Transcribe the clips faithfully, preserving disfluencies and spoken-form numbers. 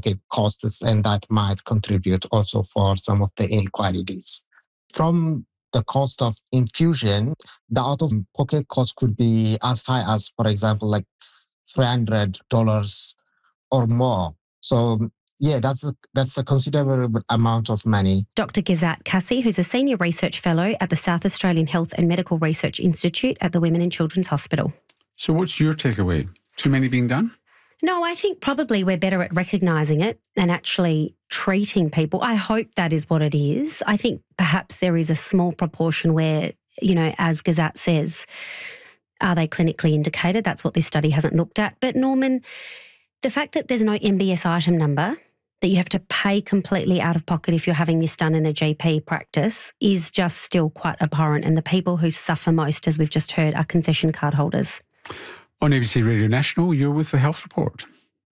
out-of-pocket costs, and that might contribute also for some of the inequalities. From the cost of infusion, the out-of-pocket cost could be as high as, for example, like three hundred dollars or more. So yeah, that's a, that's a considerable amount of money. Doctor Ghazat Kassi, who's a Senior Research Fellow at the South Australian Health and Medical Research Institute at the Women and Children's Hospital. So what's your takeaway? Too many being done? No, I think probably we're better at recognising it and actually treating people. I hope that is what it is. I think perhaps there is a small proportion where, you know, as Ghazat says, are they clinically indicated? That's what this study hasn't looked at. But Norman, the fact that there's no M B S item number, that you have to pay completely out of pocket if you're having this done in a G P practice is just still quite abhorrent. And the people who suffer most, as we've just heard, are concession card holders. On A B C Radio National, you're with the Health Report.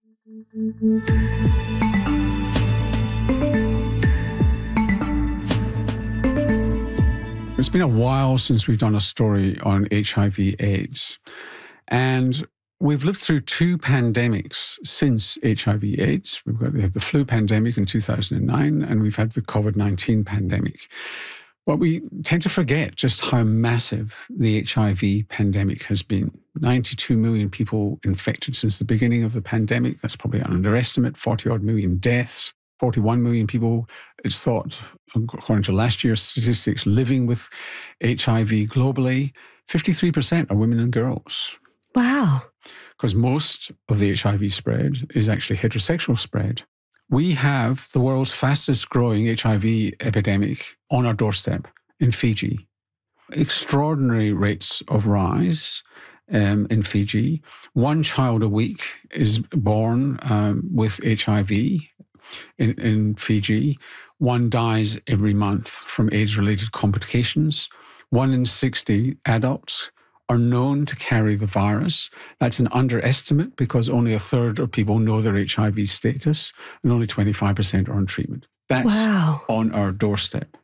It's been a while since we've done a story on H I V AIDS. And we've lived through two pandemics since H I V AIDS. We've got we had the flu pandemic in two thousand nine, and we've had the COVID nineteen pandemic. But we tend to forget just how massive the H I V pandemic has been. ninety-two million people infected since the beginning of the pandemic. That's probably an underestimate. forty-odd million deaths. forty-one million people, it's thought, according to last year's statistics, living with H I V globally. fifty-three percent are women and girls. Wow. Because most of the H I V spread is actually heterosexual spread. We have the world's fastest growing H I V epidemic on our doorstep in Fiji. Extraordinary rates of rise um, in Fiji. One child a week is born um, with H I V in, in Fiji. One dies every month from AIDS-related complications. One in sixty adults are known to carry the virus. That's an underestimate because only a third of people know their H I V status and only twenty-five percent are on treatment. That's wow. on our doorstep.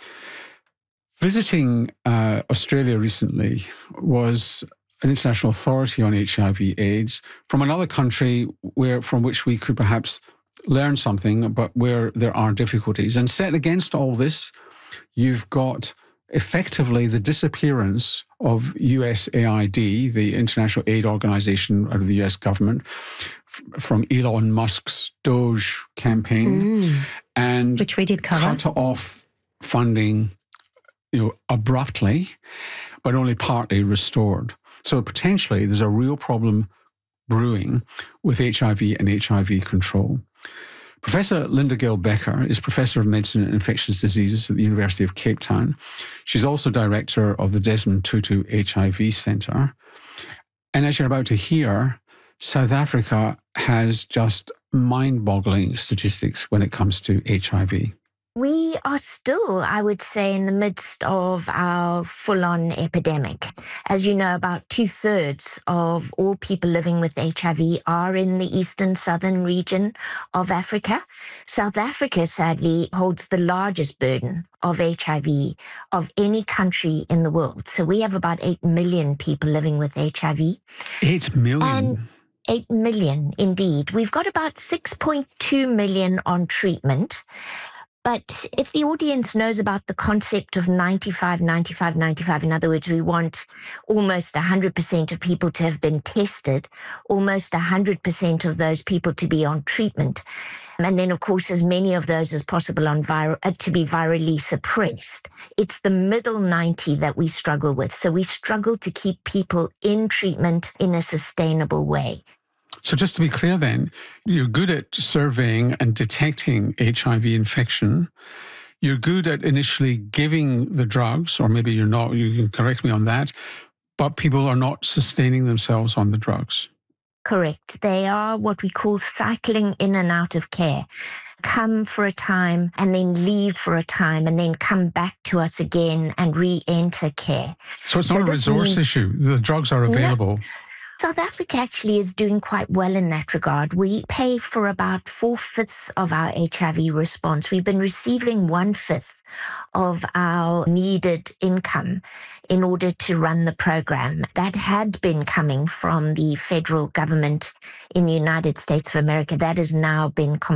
Visiting uh, Australia recently was an international authority on H I V AIDS from another country where from which we could perhaps learn something, but where there are difficulties. And set against all this, you've got effectively the disappearance of U S A I D, the international aid organization out of the U S government, f- from Elon Musk's Doge campaign, mm. and which we did cover. Cut off funding, you know, abruptly, but only partly restored. So potentially there's a real problem brewing with H I V and H I V control. Professor Linda Gill Becker is Professor of Medicine and Infectious Diseases at the University of Cape Town. She's also Director of the Desmond Tutu H I V Centre. And as you're about to hear, South Africa has just mind-boggling statistics when it comes to H I V. We are still, I would say, in the midst of our full-on epidemic. As you know, about two-thirds of all people living with H I V are in the eastern southern region of Africa. South Africa, sadly, holds the largest burden of H I V of any country in the world. So we have about eight million people living with H I V. eight million? And eight million, indeed. We've got about six point two million on treatment. But if the audience knows about the concept of ninety-five, ninety-five, ninety-five, in other words, we want almost one hundred percent of people to have been tested, almost one hundred percent of those people to be on treatment, and then, of course, as many of those as possible on vir- uh, to be virally suppressed. It's the middle ninety that we struggle with. So we struggle to keep people in treatment in a sustainable way. So just to be clear then, you're good at surveying and detecting H I V infection. You're good at initially giving the drugs, or maybe you're not, you can correct me on that, but people are not sustaining themselves on the drugs. Correct. They are what we call cycling in and out of care. Come for a time and then leave for a time and then come back to us again and re-enter care. So it's so not a resource means, issue. The drugs are available. No. South Africa actually is doing quite well in that regard. We pay for about four-fifths of our H I V response. We've been receiving one-fifth of our needed income in order to run the program. That had been coming from the federal government in the United States of America. That has now been